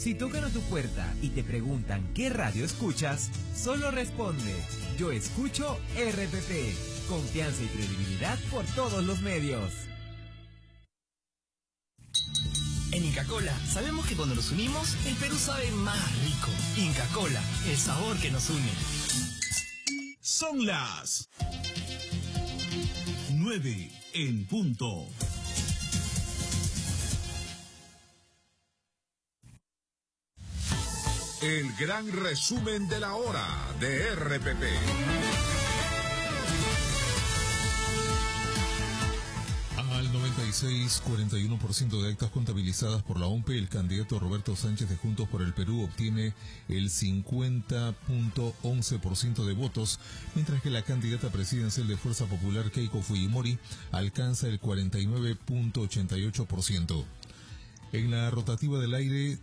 Si tocan a tu puerta y te preguntan qué radio escuchas, solo responde: yo escucho RPP. Confianza y credibilidad por todos los medios. En Inca Kola sabemos que cuando nos unimos, el Perú sabe más rico. Inca Kola, el sabor que nos une. Son las 9 en punto. El gran resumen de la hora de RPP. Al 96,41% de actas contabilizadas por la OMPE, el candidato Roberto Sánchez de Juntos por el Perú obtiene el 50,11% de votos, mientras que la candidata presidencial de Fuerza Popular, Keiko Fujimori, alcanza el 49,88%. En la rotativa del aire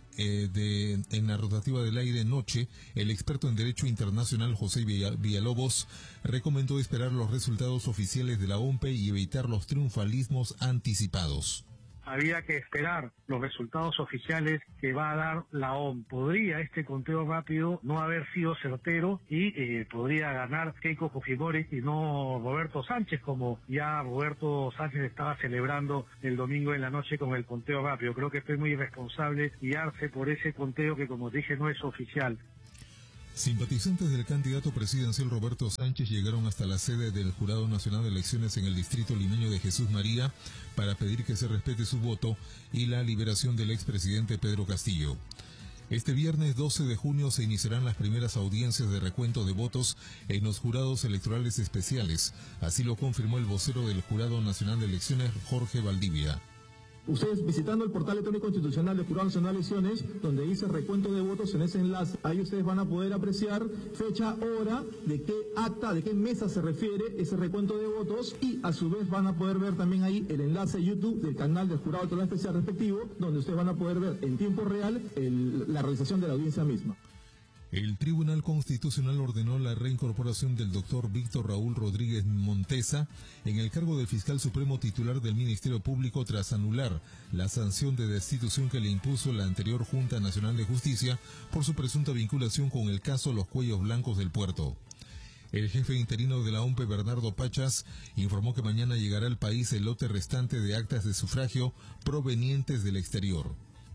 noche, el experto en Derecho Internacional José Villalobos recomendó esperar los resultados oficiales de la OMPE y evitar los triunfalismos anticipados. Había que esperar los resultados oficiales que va a dar la OMP. Podría este conteo rápido no haber sido certero y podría ganar Keiko Fujimori y no Roberto Sánchez, como ya Roberto Sánchez estaba celebrando el domingo en la noche con el conteo rápido. Creo que fue muy irresponsable guiarse por ese conteo que, como dije, no es oficial. Simpatizantes del candidato presidencial Roberto Sánchez llegaron hasta la sede del Jurado Nacional de Elecciones en el distrito limeño de Jesús María para pedir que se respete su voto y la liberación del expresidente Pedro Castillo. Este viernes 12 de junio se iniciarán las primeras audiencias de recuento de votos en los jurados electorales especiales. Así lo confirmó el vocero del Jurado Nacional de Elecciones, Jorge Valdivia. Ustedes visitando el portal electrónico institucional del Jurado Nacional de Elecciones, donde dice recuento de votos, en ese enlace, ahí ustedes van a poder apreciar fecha, hora, de qué acta, de qué mesa se refiere ese recuento de votos, y a su vez van a poder ver también ahí el enlace YouTube del canal del Jurado Electoral Especial respectivo, donde ustedes van a poder ver en tiempo real la realización de la audiencia misma. El Tribunal Constitucional ordenó la reincorporación del doctor Víctor Raúl Rodríguez Montesa en el cargo del fiscal supremo titular del Ministerio Público tras anular la sanción de destitución que le impuso la anterior Junta Nacional de Justicia por su presunta vinculación con el caso Los Cuellos Blancos del Puerto. El jefe interino de la OMPE, Bernardo Pachas, informó que mañana llegará al país el lote restante de actas de sufragio provenientes del exterior.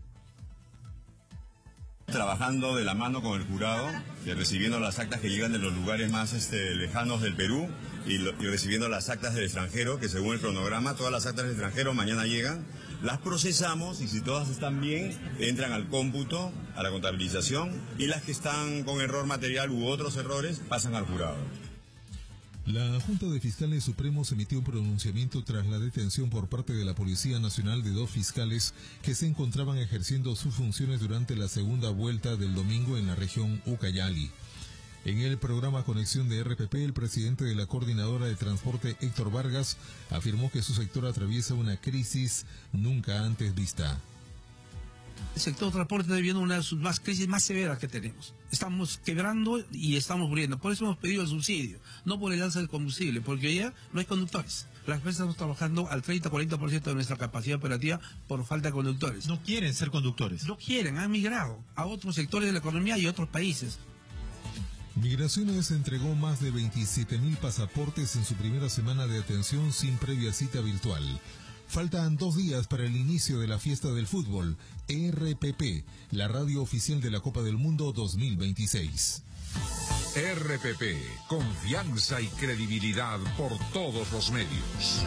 Trabajando de la mano con el jurado, recibiendo las actas que llegan de los lugares más lejanos del Perú y recibiendo las actas del extranjero, que según el cronograma, todas las actas del extranjero mañana llegan, las procesamos y si todas están bien, entran al cómputo, a la contabilización, y las que están con error material u otros errores pasan al jurado. La Junta de Fiscales Supremos emitió un pronunciamiento tras la detención por parte de la Policía Nacional de 2 fiscales que se encontraban ejerciendo sus funciones durante la segunda vuelta del domingo en la región Ucayali. En el programa Conexión de RPP, el presidente de la Coordinadora de Transporte, Héctor Vargas, afirmó que su sector atraviesa una crisis nunca antes vista. El sector de transporte está viviendo una de sus crisis más severas que tenemos. Estamos quebrando y estamos muriendo. Por eso hemos pedido el subsidio, no por el alza del combustible, porque ya no hay conductores. Las empresas estamos trabajando al 30-40% de nuestra capacidad operativa por falta de conductores. No quieren ser conductores. No quieren, han migrado a otros sectores de la economía y a otros países. Migraciones entregó más de 27.000 pasaportes en su primera semana de atención sin previa cita virtual. Faltan 2 días para el inicio de la fiesta del fútbol. RPP, la radio oficial de la Copa del Mundo 2026. RPP, confianza y credibilidad por todos los medios.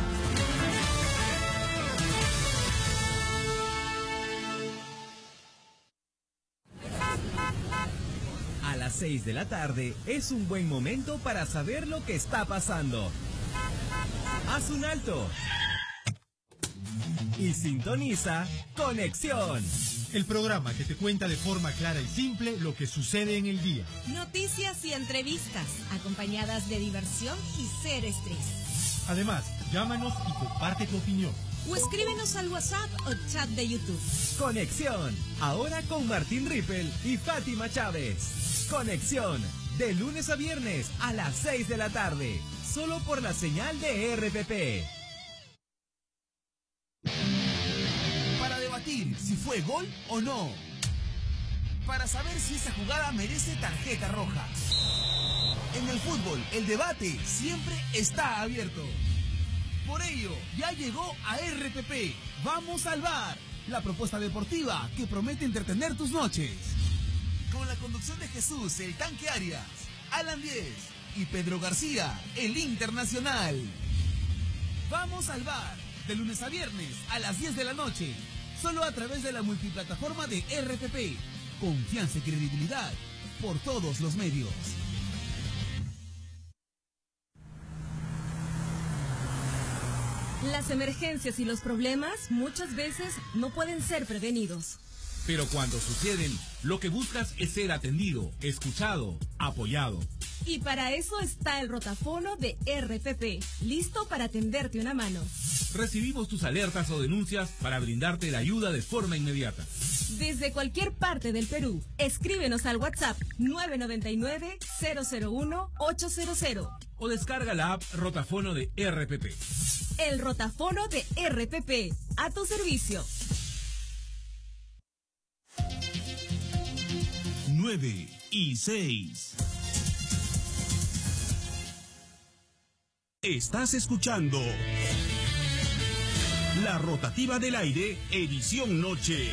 A las 6 de la tarde es un buen momento para saber lo que está pasando. Haz un alto y sintoniza Conexión, el programa que te cuenta de forma clara y simple lo que sucede en el día. Noticias y entrevistas, acompañadas de diversión y cero estrés. Además, llámanos y comparte tu opinión. O escríbenos al WhatsApp o chat de YouTube. Conexión, ahora con Martín Rippel y Fátima Chávez. Conexión, de lunes a viernes a las 6 de la tarde, solo por la señal de RPP. Para debatir si fue gol o no. para saber si esa jugada merece tarjeta roja. En el fútbol, el debate siempre está abierto. Por ello, ya llegó a RPP. Vamos al VAR, la propuesta deportiva que promete entretener tus noches. Con la conducción de Jesús, el Tanque Arias, Alan Diez y Pedro García, el Internacional. Vamos al VAR, de lunes a viernes a las 10 de la noche, solo a través de la multiplataforma de RPP. Confianza y credibilidad por todos los medios. Las emergencias y los problemas muchas veces no pueden ser prevenidos. Pero cuando suceden, lo que buscas es ser atendido, escuchado, apoyado. Y para eso está el rotafono de RPP, listo para tenderte una mano. Recibimos tus alertas o denuncias para brindarte la ayuda de forma inmediata. Desde cualquier parte del Perú, escríbenos al WhatsApp 999-001-800. O descarga la app Rotafono de RPP. El rotafono de RPP, a tu servicio. 9:06. Estás escuchando La Rotativa del Aire, edición noche.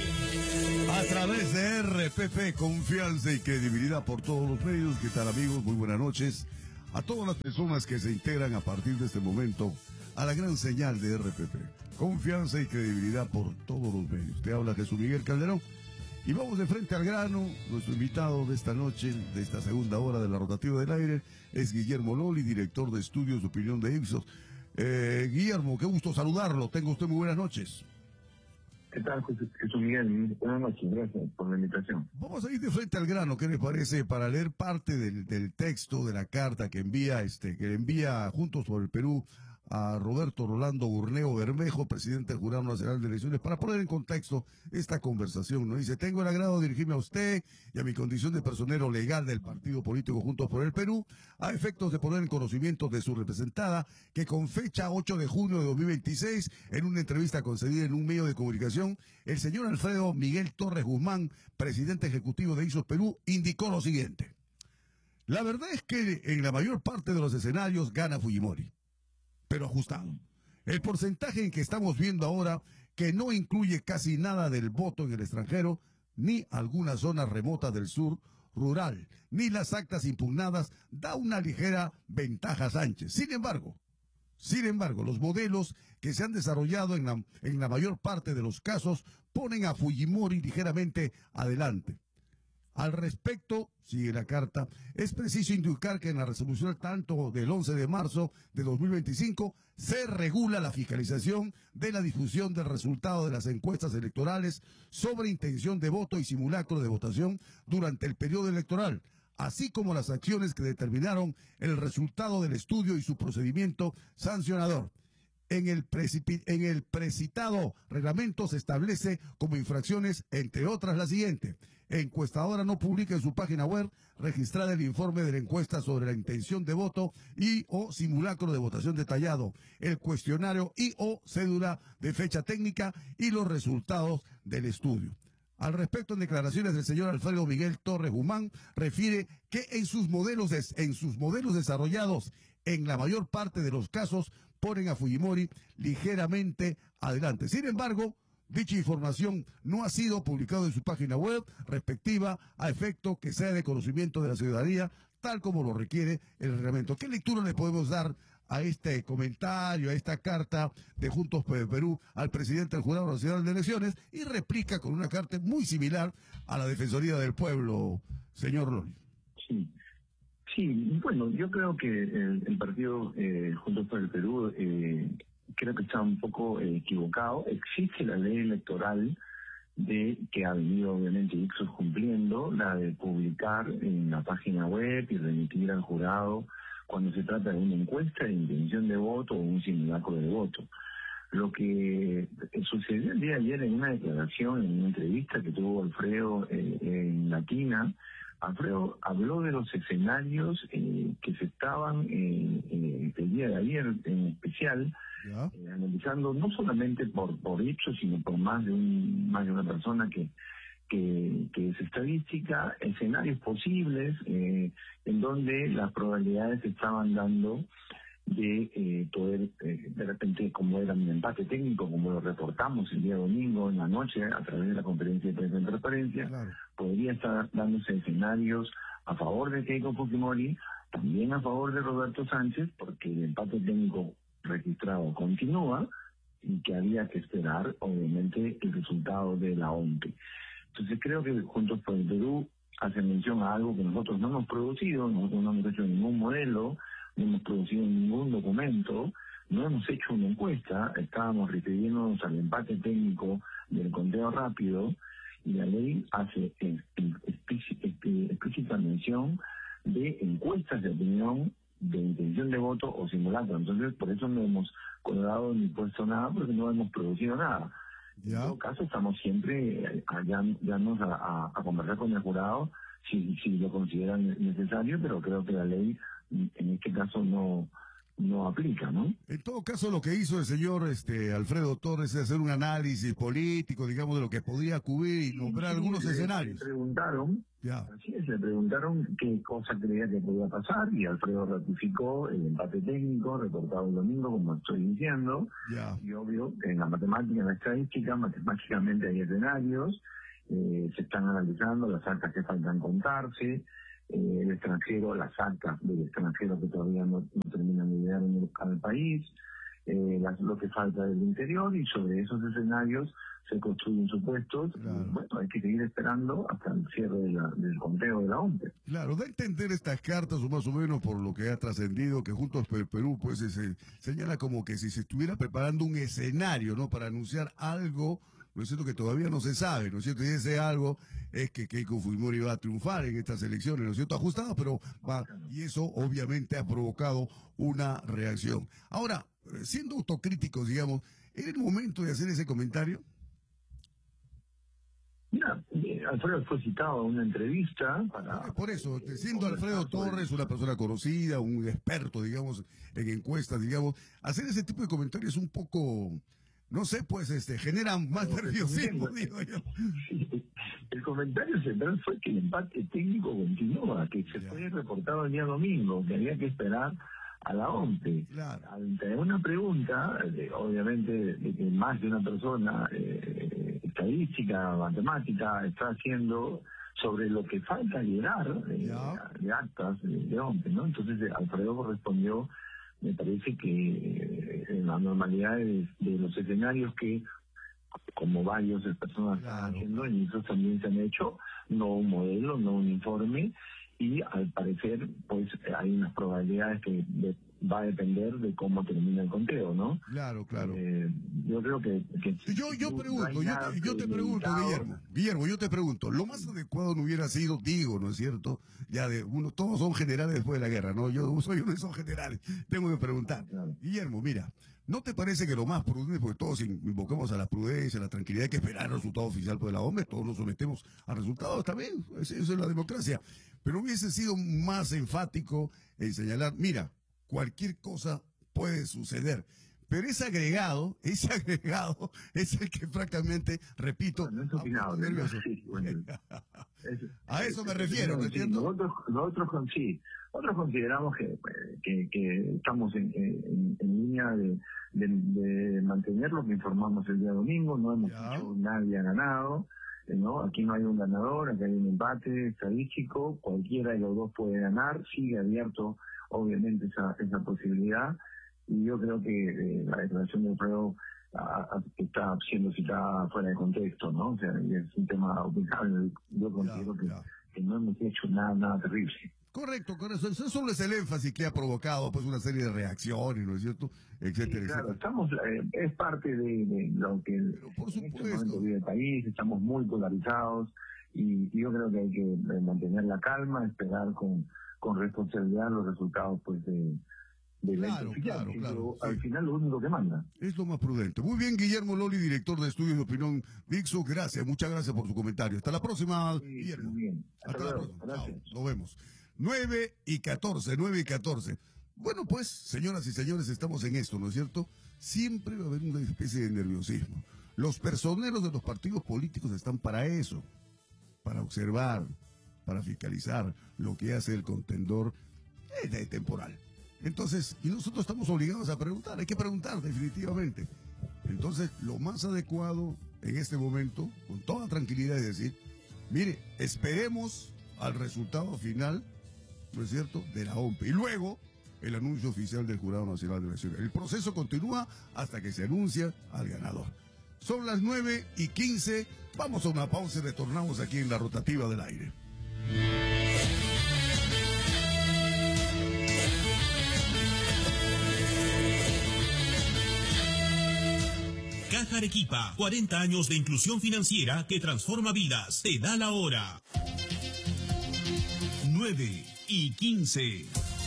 A través de RPP, confianza y credibilidad por todos los medios. ¿Qué tal, amigos? Muy buenas noches. A todas las personas que se integran a partir de este momento a la gran señal de RPP. Confianza y credibilidad por todos los medios. Te habla Jesús Miguel Calderón. Y vamos de frente al grano. Nuestro invitado de esta noche, de esta segunda hora de La Rotativa del Aire, es Guillermo Loli, director de estudios de opinión de Ipsos. Guillermo, qué gusto saludarlo. Tenga usted muy buenas noches. ¿Qué tal, Jesús Miguel? Buenas noches, gracias por la invitación. Vamos a ir de frente al grano, ¿qué les parece? Para leer parte del texto de la carta que envía Juntos por el Perú a Roberto Rolando Burneo Bermejo, presidente del Jurado Nacional de Elecciones, para poner en contexto esta conversación, ¿no? Dice: tengo el agrado de dirigirme a usted y a mi condición de personero legal del partido político Juntos por el Perú, a efectos de poner en conocimiento de su representada, que con fecha 8 de junio de 2026, en una entrevista concedida en un medio de comunicación, el señor Alfredo Miguel Torres Guzmán, presidente ejecutivo de Ipsos Perú, indicó lo siguiente: la verdad es que en la mayor parte de los escenarios gana Fujimori, pero ajustado. El porcentaje en que estamos viendo ahora, que no incluye casi nada del voto en el extranjero, ni algunas zonas remotas del sur rural, ni las actas impugnadas, da una ligera ventaja a Sánchez. Sin embargo, los modelos que se han desarrollado en la mayor parte de los casos ponen a Fujimori ligeramente adelante. Al respecto, sigue la carta, es preciso indicar que en la resolución tanto del 11 de marzo de 2025 se regula la fiscalización de la difusión del resultado de las encuestas electorales sobre intención de voto y simulacro de votación durante el periodo electoral, así como las acciones que determinaron el resultado del estudio y su procedimiento sancionador. En el precitado reglamento se establece como infracciones, entre otras, la siguiente: encuestadora no publica en su página web registrada el informe de la encuesta sobre la intención de voto y o simulacro de votación detallado, el cuestionario y o cédula de fecha técnica y los resultados del estudio. Al respecto, en declaraciones del señor Alfredo Miguel Torres Guzmán, refiere que en sus modelos desarrollados, en la mayor parte de los casos, ponen a Fujimori ligeramente adelante. Sin embargo, dicha información no ha sido publicada en su página web respectiva, a efecto que sea de conocimiento de la ciudadanía, tal como lo requiere el reglamento. ¿Qué lectura le podemos dar a este comentario, a esta carta de Juntos por el Perú al presidente del Jurado Nacional de Elecciones, y replica con una carta muy similar a la Defensoría del Pueblo, señor Loli? Sí, bueno, yo creo que el partido Juntos por el Perú creo que está un poco equivocado. Existe la ley electoral que ha venido obviamente Ipsos cumpliendo, la de publicar en la página web y remitir al jurado cuando se trata de una encuesta de intención de voto o un simulacro de voto. Lo que sucedió el día de ayer en una declaración, en una entrevista que tuvo Alfredo en Latina, Alfredo habló de los escenarios que se estaban el día de ayer en especial, analizando no solamente por Ipsos, sino por más de una persona que que es estadística, escenarios posibles en donde las probabilidades se estaban dando de poder, de repente, como era un empate técnico, como lo reportamos el día domingo en la noche a través de la conferencia de prensa en transparencia, podría estar dándose escenarios a favor de Keiko Fujimori, también a favor de Roberto Sánchez, porque el empate técnico registrado continúa y que había que esperar, obviamente, el resultado de la OMPE. Entonces creo que Juntos por el Perú hace mención a algo que nosotros no hemos producido, nosotros no hemos hecho ningún modelo, no hemos producido ningún documento, no hemos hecho una encuesta, estábamos refiriéndonos al empate técnico del conteo rápido, y la ley hace explícita mención de encuestas de opinión, de intención de voto o simulacro. Entonces, por eso no hemos colgado ni puesto nada, porque no hemos producido nada. En todo caso, estamos siempre a conversar con el jurado si lo consideran necesario, pero creo que la ley en este caso no aplica, ¿no? En todo caso, lo que hizo el señor Alfredo Torres es hacer un análisis político, digamos, de lo que podría cubrir y nombrar algunos escenarios. Le preguntaron, le preguntaron qué cosa creía que podía pasar, y Alfredo ratificó el empate técnico reportado el domingo, como estoy diciendo, y obvio, en la matemática, en la estadística, matemáticamente hay escenarios, se están analizando las actas que faltan contarse, el extranjero, las actas del extranjero que todavía no terminan de llegar al país, lo que falta del interior, y sobre esos escenarios se construyen supuestos. Bueno, hay que seguir esperando hasta el cierre del conteo de la OMPE. Claro, da a entender estas cartas, o más o menos por lo que ha trascendido, que Juntos por el Perú pues se señala como que si se estuviera preparando un escenario, ¿no?, para anunciar algo, ¿no es cierto?, que todavía no se sabe, ¿no es cierto? Y ese algo es que Keiko Fujimori va a triunfar en estas elecciones, ¿no es cierto?, ajustado, pero va, y eso obviamente ha provocado una reacción. Ahora, siendo autocríticos, digamos, ¿era el momento de hacer ese comentario? Mira, Alfredo fue citado a una entrevista para... Por eso, siendo Alfredo Torres una persona conocida, un experto, digamos, en encuestas, digamos, hacer ese tipo de comentarios un poco... No sé, pues genera más nerviosismo, digo yo. El comentario central fue que el empate técnico continúa, que se fue reportado el día domingo, que había que esperar a la OMPE. Ante una pregunta, obviamente, de que más de una persona, estadística, matemática, está haciendo sobre lo que falta llegar de actas de OMPE, ¿no? Entonces Alfredo respondió, me parece que en la normalidad de los escenarios que, como varios personas están haciendo, en esos también se han hecho, no un modelo, no un informe, y al parecer pues hay unas probabilidades que va a depender de cómo termina el conteo, ¿no? Claro. Yo creo que yo te pregunto, Guillermo, yo te pregunto, lo más adecuado no hubiera sido, digo, ¿no es cierto? Todos son generales después de la guerra, ¿no? Yo soy uno de esos generales, tengo que preguntar. Guillermo, mira, ¿no te parece que lo más prudente, porque todos invocamos a la prudencia, a la tranquilidad, hay que esperar el resultado oficial por la OMS, todos nos sometemos a resultados también, eso es la democracia, pero hubiese sido más enfático en señalar, mira, cualquier cosa puede suceder, pero ese agregado es el que francamente, repito, nervioso. A eso me refiero, ¿no entiendo? Nosotros consideramos que estamos en línea de mantener lo que informamos el día domingo, no hemos dicho nadie ha ganado, ¿no? Aquí no hay un ganador, aquí hay un empate estadístico, cualquiera de los dos puede ganar, sigue abierto obviamente esa posibilidad, y yo creo que la declaración de Alfredo está siendo citada fuera de contexto, ¿no? O sea, es un tema opinable. Yo considero que no hemos hecho nada terrible. Correcto. Eso solo es el énfasis que ha provocado pues una serie de reacciones, ¿no es cierto? Etcétera, claro, etcétera. es parte de lo que por en este momento vive el país, estamos muy polarizados, y yo creo que hay que mantener la calma, esperar con responsabilidad los resultados pues de la oficial, al final lo único que manda. Es lo más prudente. Muy bien, Guillermo Loli, director de Estudios de Opinión Dixo, muchas gracias por su comentario. Hasta la próxima, Guillermo. Muy bien. Hasta la próxima. Gracias. Nos vemos. 9:14. Bueno, pues, señoras y señores, estamos en esto, ¿no es cierto? Siempre va a haber una especie de nerviosismo. Los personeros de los partidos políticos están para eso. para observar, para fiscalizar lo que hace el contendor temporal. Entonces, y nosotros estamos obligados a preguntar, hay que preguntar definitivamente. Entonces, lo más adecuado en este momento, con toda tranquilidad, es decir, mire, esperemos al resultado final, ¿no es cierto?, de la OMP. Y luego, el anuncio oficial del Jurado Nacional de Elecciones. El proceso continúa hasta que se anuncia al ganador. Son las 9:15. Vamos a una pausa y retornamos aquí en la rotativa del aire. Caja Arequipa, 40 años de inclusión financiera que transforma vidas. Te da la hora. 9:15.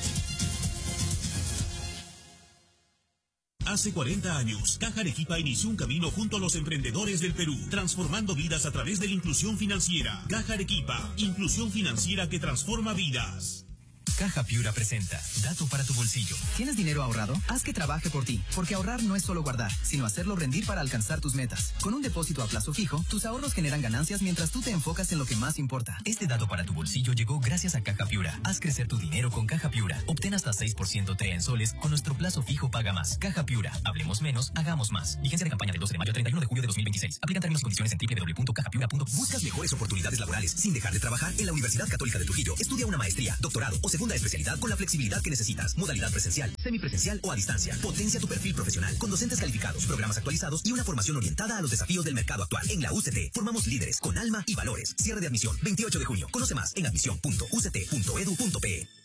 Hace 40 años, Caja Arequipa inició un camino junto a los emprendedores del Perú, transformando vidas a través de la inclusión financiera. Caja Arequipa, inclusión financiera que transforma vidas. Caja Piura presenta Dato para tu bolsillo. ¿Tienes dinero ahorrado? Haz que trabaje por ti, porque ahorrar no es solo guardar, sino hacerlo rendir para alcanzar tus metas. Con un depósito a plazo fijo, tus ahorros generan ganancias mientras tú te enfocas en lo que más importa. Este dato para tu bolsillo llegó gracias a Caja Piura. Haz crecer tu dinero con Caja Piura. Obtén hasta 6% TEA en soles con nuestro plazo fijo Paga Más. Caja Piura. Hablemos menos, hagamos más. Vigencia de campaña del 12 de mayo al 31 de julio de 2026. Aplican términos y condiciones en www.cajapiura.com. ¿Buscas mejores oportunidades laborales sin dejar de trabajar? En la Universidad Católica de Trujillo estudia una maestría, doctorado o segunda especialidad con la flexibilidad que necesitas. Modalidad presencial, semipresencial o a distancia. Potencia tu perfil profesional con docentes calificados, programas actualizados y una formación orientada a los desafíos del mercado actual. En la UCT formamos líderes con alma y valores. Cierre de admisión 28 de junio. Conoce más en admisión.uct.edu.pe.